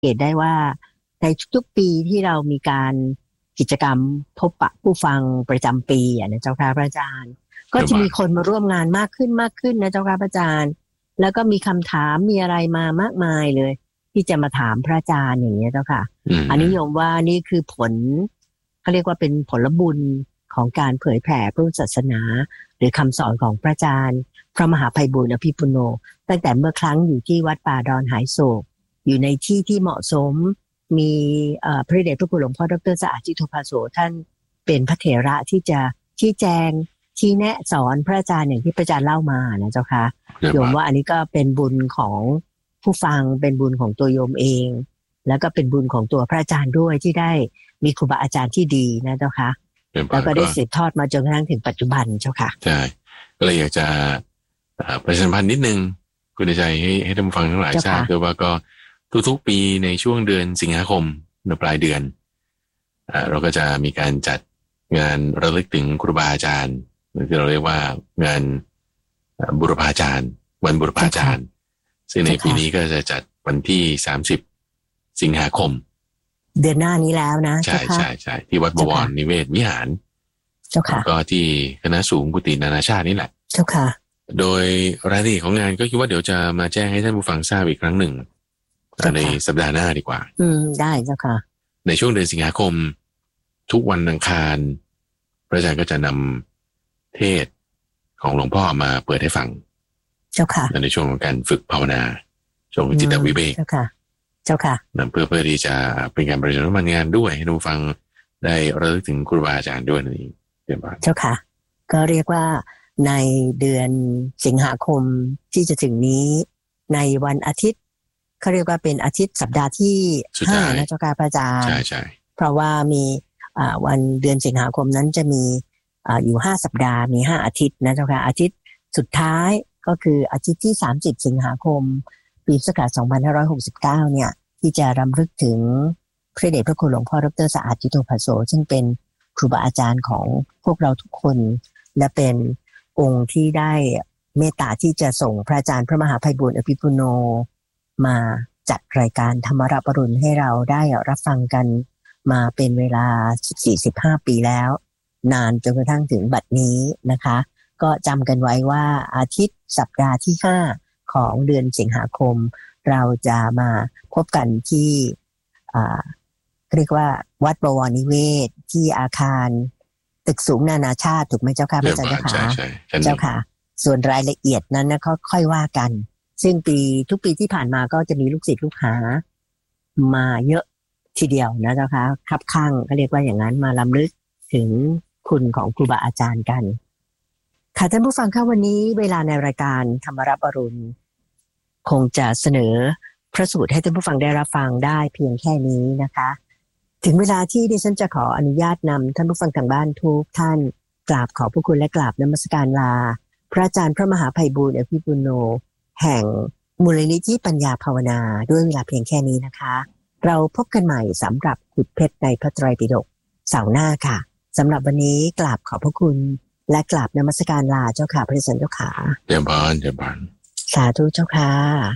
เกตได้ว่าในทุกๆปีที่เรามีการกิจกรรมพบปะผู้ฟังประจำปีนะเจ้าค่ะพระอาจารย์ก็จะมีคนมาร่วมงานมากขึ้นนะเจ้าค่ะพระอาจารย์แล้วก็มีคำถามมีอะไรมามากมายเลยที่จะมาถามพระอาจารย์อย่างนี้เจ้าค่ะอันนี้โยมว่านี่คือผลเขาเรียกว่าเป็นผลบุญของการเผยแผ่พระศาสนาหรือคำสอนของพระอาจารย์พระมหาไพบูลย์อภิปุโนตั้งแต่เมื่อครั้งอยู่ที่วัดป่าดอนหายโศกอยู่ในที่ที่เหมาะสมมีพระเดชพระคุณหลวงพ่อดร.สะอาดจิตโตภาโสท่านเป็นพระเถระที่จะชี้แจงชี้แนะสอนพระอาจารย์อย่างที่พระอาจารย์เล่ามานะเจ้าค่ะโยมว่าอันนี้ก็เป็นบุญของผู้ฟังเป็นบุญของตัวโยมเองแล้วก็เป็นบุญของตัวพระอาจารย์ด้วยที่ได้มีครูบาอาจารย์ที่ดีนะเจ้าค่ะแล้วก็ได้สืบทอดมาจนกระทั่งถึงปัจจุบันเจ้าค่ะใช่ก็เลยอยากจะประชาสัมพันธ์นิดนึงคุณใจให้ท่านผู้ฟังทั้งหลายทราบด้วยว่าก็ทุกๆปีในช่วงเดือนสิงหาคมในปลายเดือนเราก็จะมีการจัดงานระลึกถึงครูบาอาจารย์ที่เราเรียกว่างานบุรพาจารย์วันบุรพาจารย์ซึ่งในปีนี้ก็จะจัดวันที่30สิงหาคมเดือนหน้านี้แล้วนะใช่ที่วัดบวรนิเวศวิหารเจ้าค่ะก็ที่คณะสูงกุฏินานาชาตินี่แหละเจ้าค่ะโดยรายละเอียดของงานก็คิดว่าเดี๋ยวจะมาแจ้งให้ท่านผู้ฟังทราบอีกครั้งหนึ่งในสัปดาห์หน้าดีกว่าได้เจ้าค่ะในช่วงเดือนสิงหาคมทุกวันอังคารพระอาจารย์ก็จะนำเทศของหลวงพ่อมาเปิดให้ฟังเจ้าค่ะในช่วงของการฝึกภาวนาช่วงจิตวิเวกเจ้าค่ะเจ้าค่ะเพื่อที่จะเป็นการประชาสัมพันธ์งานด้วยให้ผู้ฟังได้ระลึกถึงครูบาอาจารย์ด้วยนั่นเองเจ้าค่ะก็เรียกว่าในเดือนสิงหาคมที่จะถึงนี้ในวันอาทิตย์เขาเรียกว่าเป็นอาทิตย์สัปดาห์ที่5นะเจ้าค่ะพระอาจารย์ใช่เพราะว่ามีวันเดือนสิงหาคมนั้นจะมีอยู่5สัปดาห์มี5อาทิตย์นะเจ้าค่ะอาทิตย์สุดท้ายก็คืออาทิตย์ที่30สิงหาคมปีพุทธศักราช2569เนี่ยที่จะรำลึกถึงพระเดชพระคุณหลวงพ่อดร.สะอาดจิตโตภาโสซึ่งเป็นครูบาอาจารย์ของพวกเราทุกคนและเป็นองค์ที่ได้เมตตาที่จะส่งพระอาจารย์พระมหาไพบูลย์อภิปุโนมาจัดรายการธรรมรับอรุณให้เราได้รับฟังกันมาเป็นเวลา 14-15 ปีแล้วนานจนกระทั่งถึงบัดนี้นะคะก็จำกันไว้ว่าอาทิตย์สัปดาห์ที่5ของเดือนสิงหาคมเราจะมาพบกันที่เรียกว่าวัดบวรนิเวศที่อาคารตึกสูงนานาชาติถูกไหมเจ้าค่ะพระอาจารย์เจ้าค่ะส่วนรายละเอียดนั้นนะก็ค่อยว่ากันซึ่งทุกปีที่ผ่านมาก็จะมีลูกศิษย์ลูกหามาเยอะทีเดียวนะเจ้าค่ะคับข้างก็เรียกว่าอย่างนั้นมารำลึกถึงคุณของครูบาอาจารย์กันค่ะท่านผู้ฟังค่ะวันนี้เวลาในรายการธรรมรับอรุณคงจะเสนอพระสูตรให้ท่านผู้ฟังได้รับฟังได้เพียงแค่นี้นะคะถึงเวลาที่ดิฉันจะขออนุญาตนำท่านผู้ฟังทางบ้านทุกท่านกราบขอบพระคุณและกราบนมัสการลาพระอาจารย์พระมหาไพบูลย์อภิปุโนแห่งมูลนิธิปัญญาภาวนาด้วยเวลาเพียงแค่นี้นะคะเราพบกันใหม่สำหรับขุดเพชรในพระไตรปิฎกเสาร์หน้าค่ะสำหรับวันนี้กราบขอบพระคุณและกราบนมัสการลาเจ้าค่ะพระอาจารย์เจ้าค่ะเจ้าบ้านสาธุเจ้าค่ะ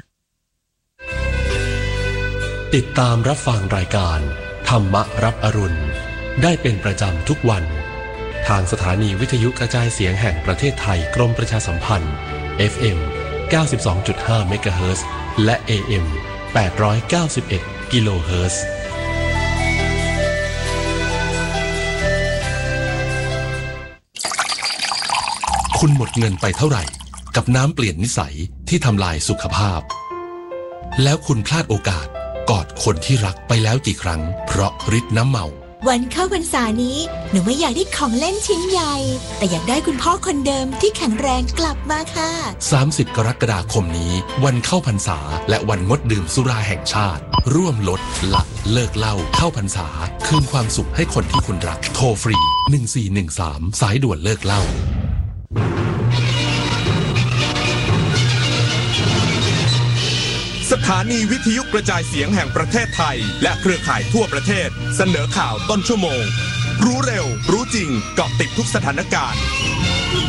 ติดตามรับฟังรายการธรรมรับอรุณได้เป็นประจำทุกวันทางสถานีวิทยุกระจายเสียงแห่งประเทศไทยกรมประชาสัมพันธ์ FM 92.5 เมกะเฮิรตซ์และ AM 891 กิโลเฮิรตซ์คุณหมดเงินไปเท่าไหร่กับน้ำเปลี่ยนนิสัยที่ทำลายสุขภาพแล้วคุณพลาดโอกาสกอดคนที่รักไปแล้วกี่ครั้งเพราะฤทธิ์น้ำเมาวันเข้าพรรษานี้หนูไม่อยากได้ของเล่นชิ้นใหญ่แต่อยากได้คุณพ่อคนเดิมที่แข็งแรงกลับมาค่ะ 30 กรกฎาคมนี้วันเข้าพรรษาและวันงดดื่มสุราแห่งชาติร่วมลดละเลิกเหล้าเข้าพรรษาคืนความสุขให้คนที่คุณรักโทรฟรี1413สายด่วนเลิกเหล้าสถานีวิทยุกระจายเสียงแห่งประเทศไทยและเครือข่ายทั่วประเทศเสนอข่าวต้นชั่วโมงรู้เร็วรู้จริงเกาะติดทุกสถานการณ์